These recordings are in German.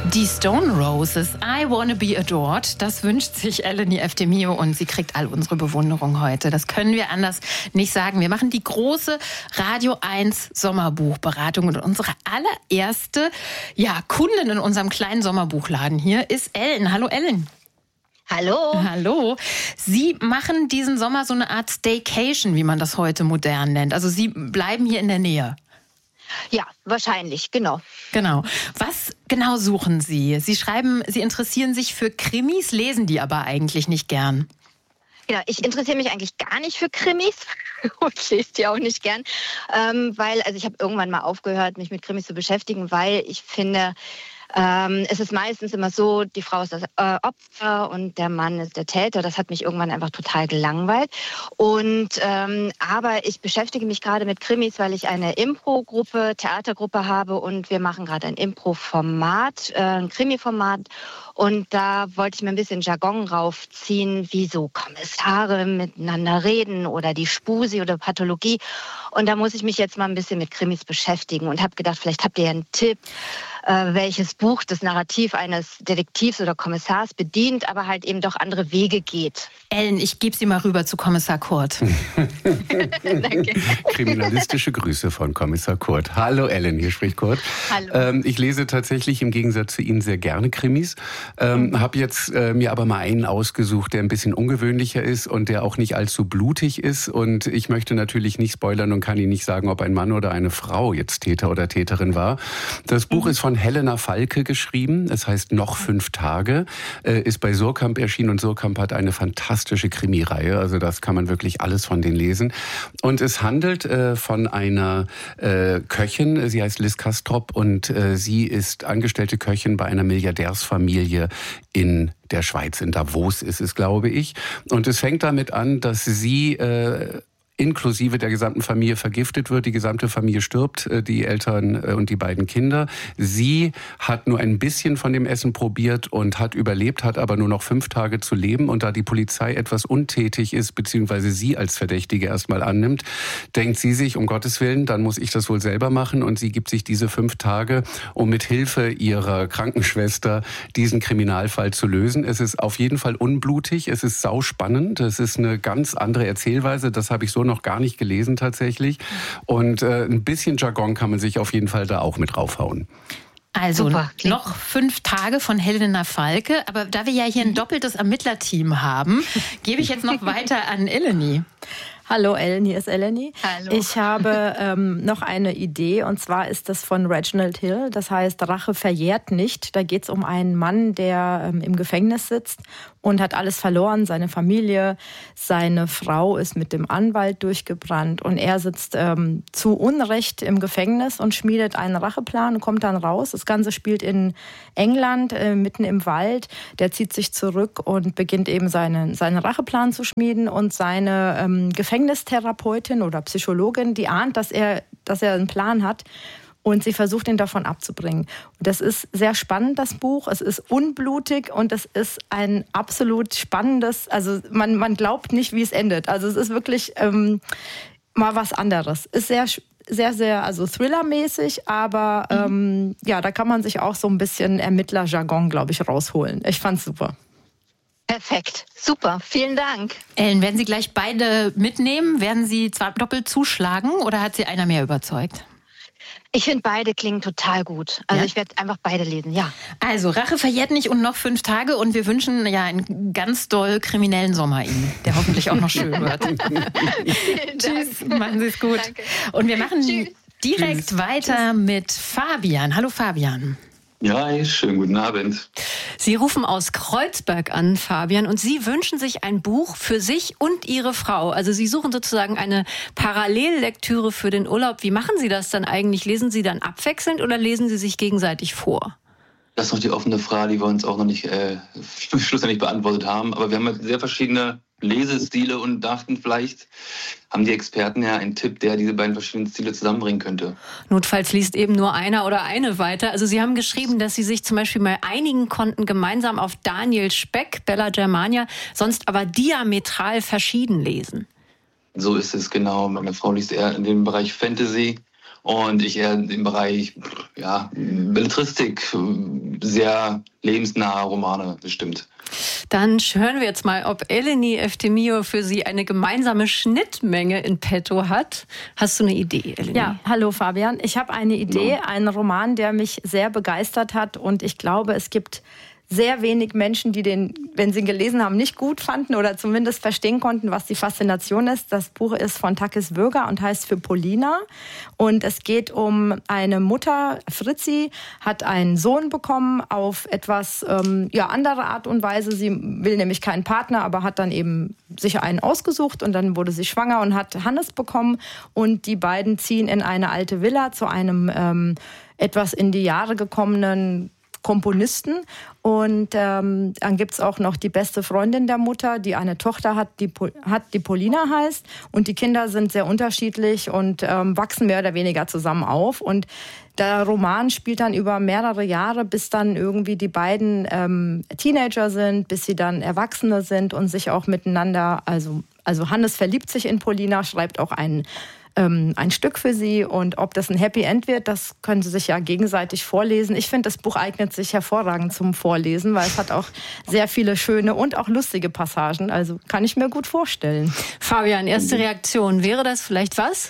Die Stone Roses, I Wanna Be Adored, das wünscht sich Eleni Eftemio und sie kriegt all unsere Bewunderung heute. Das können wir anders nicht sagen. Wir machen die große Radio 1 Sommerbuchberatung und unsere allererste Kundin in unserem kleinen Sommerbuchladen hier ist Ellen. Hallo Ellen. Hallo. Hallo. Sie machen diesen Sommer so eine Art Staycation, wie man das heute modern nennt. Also Sie bleiben hier in der Nähe. Ja, wahrscheinlich, genau. Genau. Was genau suchen Sie? Sie schreiben, Sie interessieren sich für Krimis, lesen die aber eigentlich nicht gern. Genau, ich interessiere mich eigentlich gar nicht für Krimis und lese die auch nicht gern, weil ich habe irgendwann mal aufgehört, mich mit Krimis zu beschäftigen, weil ich finde, es ist meistens immer so, die Frau ist das Opfer und der Mann ist der Täter. Das hat mich irgendwann einfach total gelangweilt. Aber ich beschäftige mich gerade mit Krimis, weil ich eine Impro-Gruppe, Theatergruppe habe und wir machen gerade ein Impro-Format, ein Krimi-Format. Und da wollte ich mir ein bisschen Jargon raufziehen, wie so Kommissare miteinander reden oder die Spusi oder Pathologie. Und da muss ich mich jetzt mal ein bisschen mit Krimis beschäftigen und habe gedacht, vielleicht habt ihr einen Tipp, welches Buch das Narrativ eines Detektivs oder Kommissars bedient, aber halt eben doch andere Wege geht. Ellen, ich gebe Sie mal rüber zu Kommissar Kurt. Danke. Kriminalistische Grüße von Kommissar Kurt. Hallo Ellen, hier spricht Kurt. Hallo. Ich lese tatsächlich im Gegensatz zu Ihnen sehr gerne Krimis. Habe jetzt mir aber mal einen ausgesucht, der ein bisschen ungewöhnlicher ist und der auch nicht allzu blutig ist. Und ich möchte natürlich nicht spoilern und kann Ihnen nicht sagen, ob ein Mann oder eine Frau jetzt Täter oder Täterin war. Das Buch ist von Helena Falke geschrieben. Es heißt Noch 5 Tage. Ist bei Surkamp erschienen und Surkamp hat eine fantastische Krimireihe. Also das kann man wirklich alles von denen lesen. Und es handelt von einer Köchin. Sie heißt Liz Kastrop und sie ist angestellte Köchin bei einer Milliardärsfamilie in der Schweiz. In Davos ist es, glaube ich. Und es fängt damit an, dass sie inklusive der gesamten Familie vergiftet wird. Die gesamte Familie stirbt, die Eltern und die beiden Kinder. Sie hat nur ein bisschen von dem Essen probiert und hat überlebt, hat aber nur noch 5 Tage zu leben. Und da die Polizei etwas untätig ist, beziehungsweise sie als Verdächtige erstmal annimmt, denkt sie sich, um Gottes Willen, dann muss ich das wohl selber machen. Und sie gibt sich diese 5 Tage, um mit Hilfe ihrer Krankenschwester diesen Kriminalfall zu lösen. Es ist auf jeden Fall unblutig, es ist sauspannend, es ist eine ganz andere Erzählweise, das habe ich so noch gar nicht gelesen tatsächlich. Und ein bisschen Jargon kann man sich auf jeden Fall da auch mit raufhauen. Also noch 5 Tage von Helena Falke. Aber da wir ja hier ein doppeltes Ermittlerteam haben, gebe ich jetzt noch weiter an Eleni. Hallo Ellen, hier ist Eleni. Hallo. Ich habe noch eine Idee und zwar ist das von Reginald Hill. Das heißt, Rache verjährt nicht. Da geht es um einen Mann, der im Gefängnis sitzt und hat alles verloren. Seine Familie, seine Frau ist mit dem Anwalt durchgebrannt und er sitzt zu Unrecht im Gefängnis und schmiedet einen Racheplan und kommt dann raus. Das Ganze spielt in England, mitten im Wald. Der zieht sich zurück und beginnt eben seinen Racheplan zu schmieden und seine Gefängnistherapeutin oder Psychologin, die ahnt, dass er einen Plan hat und sie versucht, ihn davon abzubringen. Und das ist sehr spannend, das Buch. Es ist unblutig und es ist ein absolut spannendes, also man glaubt nicht, wie es endet. Also es ist wirklich mal was anderes. Ist sehr, sehr, also thrillermäßig, aber da kann man sich auch so ein bisschen Ermittlerjargon, glaube ich, rausholen. Ich fand's super. Perfekt, super, vielen Dank. Ellen, werden Sie gleich beide mitnehmen? Werden Sie zwar doppelt zuschlagen oder hat Sie einer mehr überzeugt? Ich finde, beide klingen total gut. Also ich werde einfach beide lesen, ja. Also Rache verjährt nicht und noch 5 Tage und wir wünschen einen ganz doll kriminellen Sommer Ihnen, der hoffentlich auch noch schön wird. Tschüss, machen Sie es gut. Danke. Und wir machen direkt weiter mit Fabian. Hallo Fabian. Ja, schönen guten Abend. Sie rufen aus Kreuzberg an, Fabian, und Sie wünschen sich ein Buch für sich und Ihre Frau. Also Sie suchen sozusagen eine Parallellektüre für den Urlaub. Wie machen Sie das dann eigentlich? Lesen Sie dann abwechselnd oder lesen Sie sich gegenseitig vor? Das ist noch die offene Frage, die wir uns auch noch nicht schlussendlich beantwortet haben. Aber wir haben halt sehr verschiedene Lesestile und dachten, vielleicht haben die Experten ja einen Tipp, der diese beiden verschiedenen Stile zusammenbringen könnte. Notfalls liest eben nur einer oder eine weiter. Also Sie haben geschrieben, dass Sie sich zum Beispiel mal einigen konnten, gemeinsam auf Daniel Speck, Bella Germania, sonst aber diametral verschieden lesen. So ist es genau. Meine Frau liest eher in dem Bereich Fantasy Und ich eher im Bereich Belletristik, sehr lebensnahe Romane bestimmt. Dann hören wir jetzt mal, ob Eleni Efthimiou für Sie eine gemeinsame Schnittmenge in petto hat. Hast du eine Idee, Eleni? Ja, hallo Fabian. Ich habe eine Idee, einen Roman, der mich sehr begeistert hat. Und ich glaube, es gibt sehr wenig Menschen, die den, wenn sie ihn gelesen haben, nicht gut fanden oder zumindest verstehen konnten, was die Faszination ist. Das Buch ist von Takis Virga und heißt Für Polina. Und es geht um eine Mutter, Fritzi, hat einen Sohn bekommen auf etwas andere Art und Weise. Sie will nämlich keinen Partner, aber hat dann eben sich einen ausgesucht und dann wurde sie schwanger und hat Hannes bekommen. Und die beiden ziehen in eine alte Villa zu einem etwas in die Jahre gekommenen Komponisten. Und dann gibt es auch noch die beste Freundin der Mutter, die eine Tochter hat, die Polina heißt. Und die Kinder sind sehr unterschiedlich und wachsen mehr oder weniger zusammen auf. Und der Roman spielt dann über mehrere Jahre, bis dann irgendwie die beiden Teenager sind, bis sie dann Erwachsene sind und sich auch miteinander, also Hannes verliebt sich in Polina, schreibt auch ein Stück für sie, und ob das ein Happy End wird, das können sie sich ja gegenseitig vorlesen. Ich finde, das Buch eignet sich hervorragend zum Vorlesen, weil es hat auch sehr viele schöne und auch lustige Passagen, also kann ich mir gut vorstellen. Fabian, erste Reaktion, wäre das vielleicht was?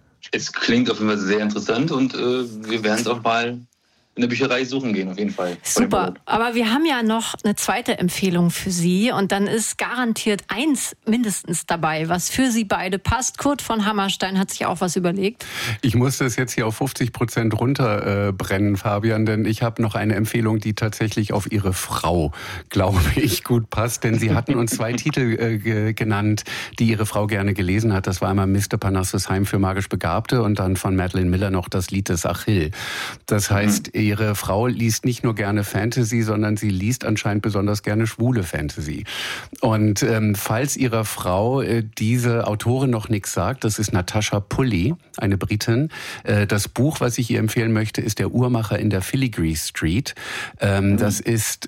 Es klingt auf jeden Fall sehr interessant und wir werden es auch mal in der Bücherei suchen gehen, auf jeden Fall. Super, aber wir haben ja noch eine zweite Empfehlung für Sie und dann ist garantiert eins mindestens dabei, was für Sie beide passt. Kurt von Hammerstein hat sich auch was überlegt. Ich muss das jetzt hier auf 50% runterbrennen, Fabian, denn ich habe noch eine Empfehlung, die tatsächlich auf Ihre Frau, glaube ich, gut passt, denn Sie hatten uns 2 Titel genannt, die Ihre Frau gerne gelesen hat. Das war einmal Mr. Parnassus Heim für magisch Begabte und dann von Madeline Miller noch das Lied des Achill. Das heißt, Ihre Frau liest nicht nur gerne Fantasy, sondern sie liest anscheinend besonders gerne schwule Fantasy. Und falls Ihrer Frau diese Autorin noch nichts sagt, das ist Natasha Pulley, eine Britin. Das Buch, was ich ihr empfehlen möchte, ist Der Uhrmacher in der Filigree Street. Das ist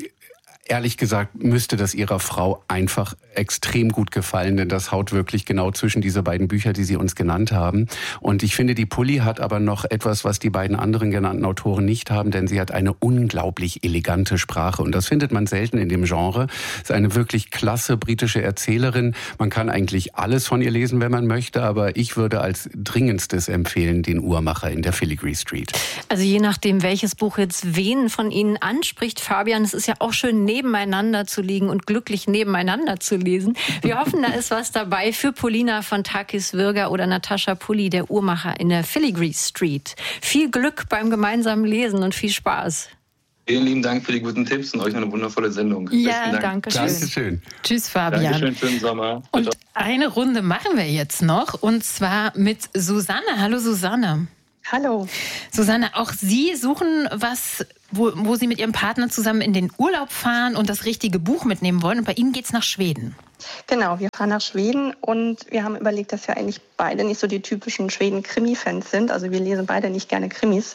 ehrlich gesagt, müsste das Ihrer Frau einfach extrem gut gefallen, denn das haut wirklich genau zwischen diese beiden Bücher, die Sie uns genannt haben. Und ich finde, die Pulley hat aber noch etwas, was die beiden anderen genannten Autoren nicht haben, denn sie hat eine unglaublich elegante Sprache. Und das findet man selten in dem Genre. Sie ist eine wirklich klasse britische Erzählerin. Man kann eigentlich alles von ihr lesen, wenn man möchte, aber ich würde als dringendstes empfehlen, Den Uhrmacher in der Filigree Street. Also je nachdem, welches Buch jetzt wen von Ihnen anspricht, Fabian, es ist ja auch schön, nebeneinander zu liegen und glücklich nebeneinander zu lesen. Wir hoffen, da ist was dabei für Polina von Takis Virga oder Natasha Pulley, Der Uhrmacher in der Filigree Street. Viel Glück beim gemeinsamen Lesen und viel Spaß. Vielen lieben Dank für die guten Tipps und euch eine wundervolle Sendung. Ja, danke schön. Dankeschön. Tschüss, Fabian. Dankeschön, schönen Sommer. Und eine Runde machen wir jetzt noch, und zwar mit Susanne. Hallo Susanne. Hallo. Susanne, auch Sie suchen was, wo Sie mit Ihrem Partner zusammen in den Urlaub fahren und das richtige Buch mitnehmen wollen. Und bei Ihnen geht's nach Schweden. Genau, wir fahren nach Schweden und wir haben überlegt, dass wir eigentlich beide nicht so die typischen Schweden-Krimi-Fans sind. Also wir lesen beide nicht gerne Krimis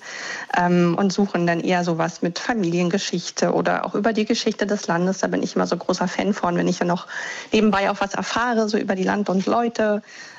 und suchen dann eher sowas mit Familiengeschichte oder auch über die Geschichte des Landes. Da bin ich immer so großer Fan von, wenn ich ja noch nebenbei auch was erfahre, so über die Land und Leute.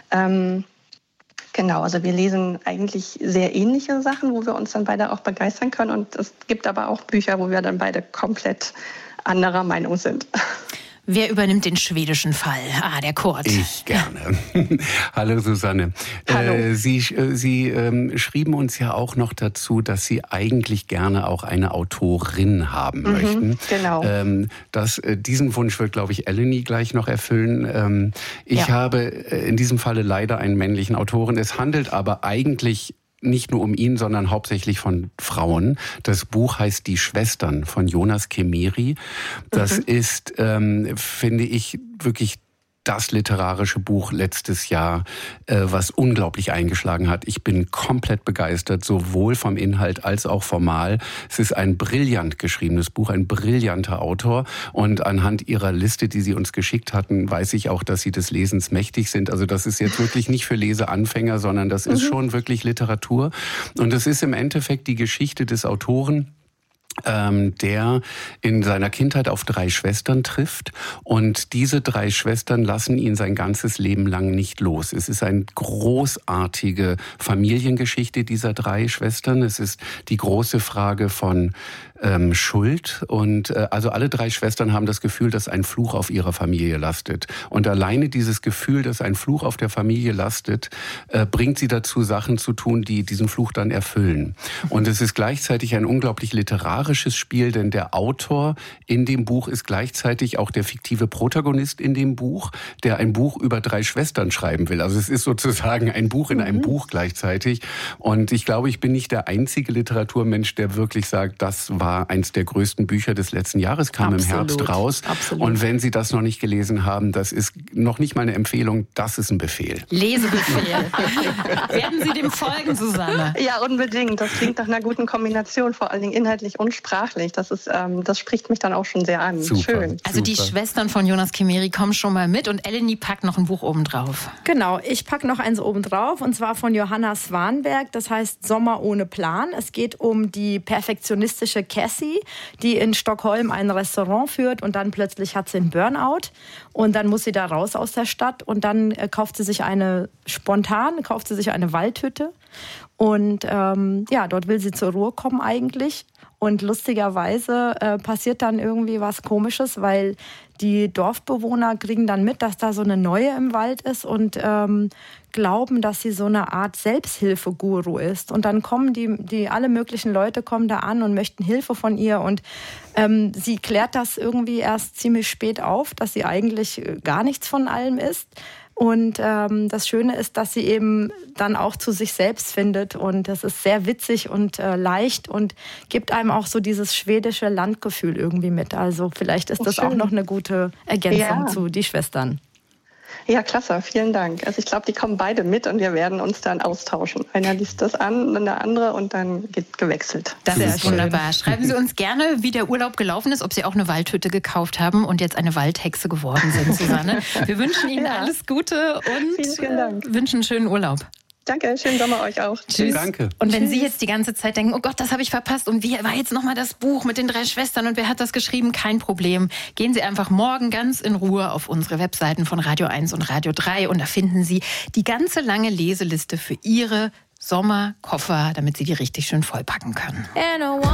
Genau, also wir lesen eigentlich sehr ähnliche Sachen, wo wir uns dann beide auch begeistern können. Und es gibt aber auch Bücher, wo wir dann beide komplett anderer Meinung sind. Wer übernimmt den schwedischen Fall? Der Kurt. Ich gerne. Hallo Susanne. Hallo. Sie schrieben uns ja auch noch dazu, dass Sie eigentlich gerne auch eine Autorin haben möchten. Genau. Diesen Wunsch wird, glaube ich, Eleni gleich noch erfüllen. Ich habe in diesem Falle leider einen männlichen Autoren. Es handelt aber eigentlich nicht nur um ihn, sondern hauptsächlich von Frauen. Das Buch heißt Die Schwestern von Jonas Kemiri. Das ist, finde ich, wirklich das literarische Buch letztes Jahr, was unglaublich eingeschlagen hat. Ich bin komplett begeistert, sowohl vom Inhalt als auch formal. Es ist ein brillant geschriebenes Buch, ein brillanter Autor. Und anhand Ihrer Liste, die Sie uns geschickt hatten, weiß ich auch, dass Sie des Lesens mächtig sind. Also das ist jetzt wirklich nicht für Leseanfänger, sondern das ist schon wirklich Literatur. Und es ist im Endeffekt die Geschichte des Autoren, der in seiner Kindheit auf 3 Schwestern trifft und diese 3 Schwestern lassen ihn sein ganzes Leben lang nicht los. Es ist eine großartige Familiengeschichte dieser 3 Schwestern. Es ist die große Frage von Schuld und also alle 3 Schwestern haben das Gefühl, dass ein Fluch auf ihrer Familie lastet. Und alleine dieses Gefühl, dass ein Fluch auf der Familie lastet, bringt sie dazu, Sachen zu tun, die diesen Fluch dann erfüllen. Und es ist gleichzeitig ein unglaublich literarisches Spiel, denn der Autor in dem Buch ist gleichzeitig auch der fiktive Protagonist in dem Buch, der ein Buch über 3 Schwestern schreiben will. Also es ist sozusagen ein Buch in einem Buch gleichzeitig. Und ich glaube, ich bin nicht der einzige Literaturmensch, der wirklich sagt, das war eins der größten Bücher des letzten Jahres, kam im Herbst raus. Absolut. Und wenn Sie das noch nicht gelesen haben, das ist noch nicht mal eine Empfehlung, das ist ein Befehl. Lesebefehl. Werden Sie dem folgen, Susanne? Ja, unbedingt. Das klingt nach einer guten Kombination, vor allen Dingen inhaltlich und sprachlich. Das spricht mich dann auch schon sehr an. Super, schön. Also die Schwestern von Jonas Khemeri kommen schon mal mit und Eleni packt noch ein Buch obendrauf. Genau, ich packe noch eins obendrauf und zwar von Johanna Swanberg. Das heißt Sommer ohne Plan. Es geht um die perfektionistische Cassie, die in Stockholm ein Restaurant führt und dann plötzlich hat sie einen Burnout und dann muss sie da raus aus der Stadt und dann kauft sie sich eine Waldhütte und dort will sie zur Ruhe kommen eigentlich. Und lustigerweise passiert dann irgendwie was Komisches, weil die Dorfbewohner kriegen dann mit, dass da so eine Neue im Wald ist und glauben, dass sie so eine Art Selbsthilfeguru ist. Und dann kommen die alle möglichen Leute kommen da an und möchten Hilfe von ihr. Und sie klärt das irgendwie erst ziemlich spät auf, dass sie eigentlich gar nichts von allem ist. Und das Schöne ist, dass sie eben dann auch zu sich selbst findet. Und das ist sehr witzig und leicht und gibt einem auch so dieses schwedische Landgefühl irgendwie mit. Also vielleicht ist das auch noch eine gute Ergänzung zu Die Schwestern. Ja, klasse, vielen Dank. Also ich glaube, die kommen beide mit und wir werden uns dann austauschen. Einer liest das an, dann der andere und dann geht gewechselt. Das ist wunderbar. Schreiben Sie uns gerne, wie der Urlaub gelaufen ist, ob Sie auch eine Waldhütte gekauft haben und jetzt eine Waldhexe geworden sind, Susanne. Wir wünschen Ihnen alles Gute und vielen Dank. Wünschen einen schönen Urlaub. Danke, schönen Sommer euch auch. Tschüss. Danke. Und wenn Sie jetzt die ganze Zeit denken, oh Gott, das habe ich verpasst und wie war jetzt nochmal das Buch mit den 3 Schwestern und wer hat das geschrieben? Kein Problem. Gehen Sie einfach morgen ganz in Ruhe auf unsere Webseiten von Radio 1 und Radio 3 und da finden Sie die ganze lange Leseliste für Ihre Sommerkoffer, damit Sie die richtig schön vollpacken können.